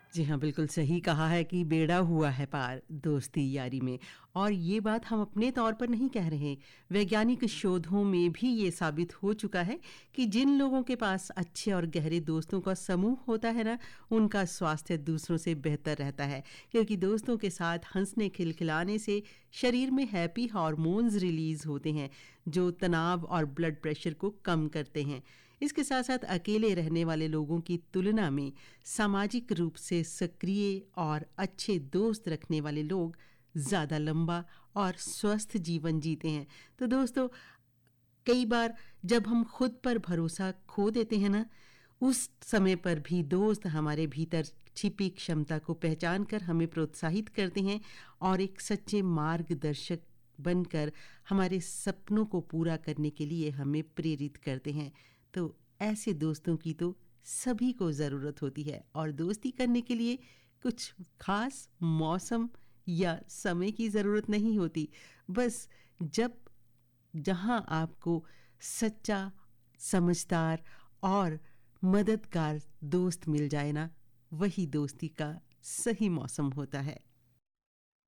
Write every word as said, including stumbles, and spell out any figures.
जी हाँ, बिल्कुल सही कहा है कि बेड़ा हुआ है पार दोस्ती यारी में। और ये बात हम अपने तौर पर नहीं कह रहे। वैज्ञानिक शोधों में भी ये साबित हो चुका है कि जिन लोगों के पास अच्छे और गहरे दोस्तों का समूह होता है ना, उनका स्वास्थ्य दूसरों से बेहतर रहता है। क्योंकि दोस्तों के साथ हंसने खिलखिलाने से शरीर में हैप्पी हार्मोन्स रिलीज होते हैं, जो तनाव और ब्लड प्रेशर को कम करते हैं। इसके साथ साथ अकेले रहने वाले लोगों की तुलना में सामाजिक रूप से सक्रिय और अच्छे दोस्त रखने वाले लोग ज़्यादा लंबा और स्वस्थ जीवन जीते हैं। तो दोस्तों, कई बार जब हम खुद पर भरोसा खो देते हैं ना, उस समय पर भी दोस्त हमारे भीतर छिपी क्षमता को पहचान कर हमें प्रोत्साहित करते हैं और एक सच्चे मार्गदर्शक बनकर हमारे सपनों को पूरा करने के लिए हमें प्रेरित करते हैं। तो ऐसे दोस्तों की तो सभी को ज़रूरत होती है, और दोस्ती करने के लिए कुछ खास मौसम या समय की ज़रूरत नहीं होती। बस जब जहाँ आपको सच्चा, समझदार और मददगार दोस्त मिल जाए ना, वही दोस्ती का सही मौसम होता है।